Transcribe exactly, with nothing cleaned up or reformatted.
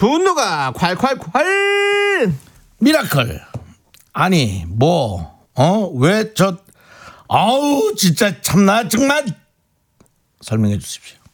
분노가 콸콸콸. 미라클. 아니 뭐 어 왜 저 아우 진짜 참나 정말 설명해 주십시오.